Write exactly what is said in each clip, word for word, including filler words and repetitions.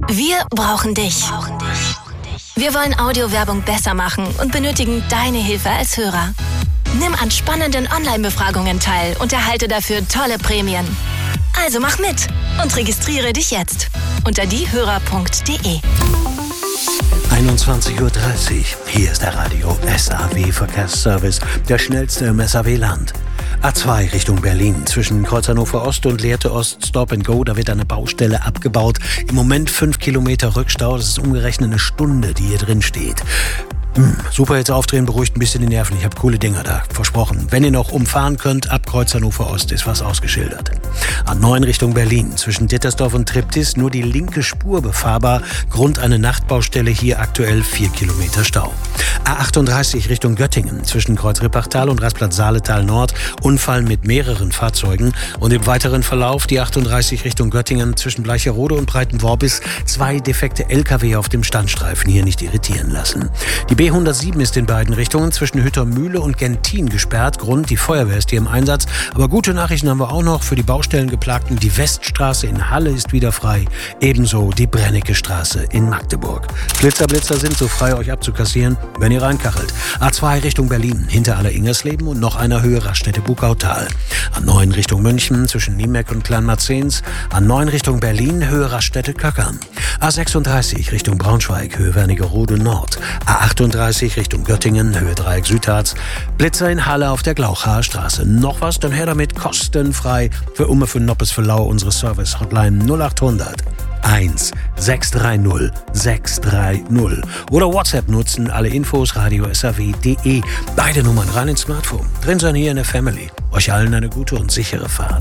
Wir brauchen dich. Wir wollen Audiowerbung besser machen und benötigen deine Hilfe als Hörer. Nimm an spannenden Online-Befragungen teil und erhalte dafür tolle Prämien. Also mach mit und registriere dich jetzt unter diehörer punkt de. einundzwanzig Uhr dreißig. Hier ist der Radio S A W Verkehrsservice, der schnellste im S A W-Land. A zwei Richtung Berlin, zwischen Kreuz Hannover Ost und Lehrte Ost, Stop and Go, da wird eine Baustelle abgebaut. Im Moment fünf Kilometer Rückstau, das ist umgerechnet eine Stunde, die hier drin steht. Hm, super, jetzt aufdrehen, beruhigt ein bisschen die Nerven. Ich habe coole Dinger da, versprochen. Wenn ihr noch umfahren könnt, ab Kreuz Hannover Ost ist was ausgeschildert. A neun Richtung Berlin, zwischen Dittersdorf und Triptis nur die linke Spur befahrbar. Grund eine Nachtbaustelle, hier aktuell vier Kilometer Stau. A achtunddreißig Richtung Göttingen, zwischen Kreuz Rippachtal und Rastplatz Saaletal Nord. Unfall mit mehreren Fahrzeugen. Und im weiteren Verlauf die achtunddreißig Richtung Göttingen, zwischen Bleicherode und Breitenworbis. Zwei defekte L K W auf dem Standstreifen, hier nicht irritieren lassen. Die B hundertsieben ist in beiden Richtungen zwischen Hüttermühle und Gentin gesperrt. Grund, die Feuerwehr ist hier im Einsatz. Aber gute Nachrichten haben wir auch noch für die Baustellengeplagten. Die Weststraße in Halle ist wieder frei. Ebenso die Brennecke Straße in Magdeburg. Blitzerblitzer sind so frei, euch abzukassieren, wenn ihr reinkachelt. A zwei Richtung Berlin, hinter Aller-Ingersleben und noch einer Höhe Raststätte-Bukautal. A neun Richtung München, zwischen Niemek und Kleinmarzens. A neun Richtung Berlin, Höhe Raststätte-Köckern. A sechsunddreißig Richtung Braunschweig, Höhe Wernigerode Nord. A achtunddreißig Richtung Göttingen, Höhe Dreieck Südharz. Blitzer in Halle auf der Glauchaer Straße. Noch was? Dann her damit, kostenfrei. Für Umme, für Noppes, für Lau, unsere Service-Hotline null achthundert eins sechs drei null sechs drei null. Oder WhatsApp nutzen, alle Infos radio s a w punkt de. Beide Nummern rein ins Smartphone. Drin sein hier in der Family. Euch allen eine gute und sichere Fahrt.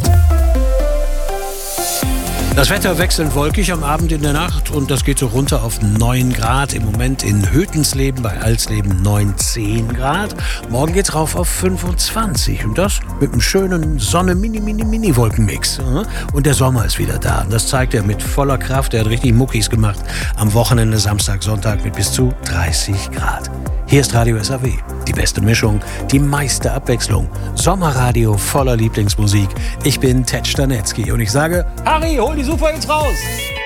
Das Wetter wechselnd wolkig am Abend in der Nacht und das geht so runter auf neun Grad. Im Moment in Hötensleben, bei Alsleben neun, zehn Grad. Morgen geht's rauf auf fünfundzwanzig und das mit einem schönen Sonne-Mini-Mini-Mini-Wolkenmix. Und der Sommer ist wieder da. Und das zeigt er mit voller Kraft. Er hat richtig Muckis gemacht. Am Wochenende, Samstag, Sonntag mit bis zu dreißig Grad. Hier ist Radio S A W. Die beste Mischung, die meiste Abwechslung. Sommerradio voller Lieblingsmusik. Ich bin Ted Stanetzky und ich sage, Harry, hol die Super jetzt raus!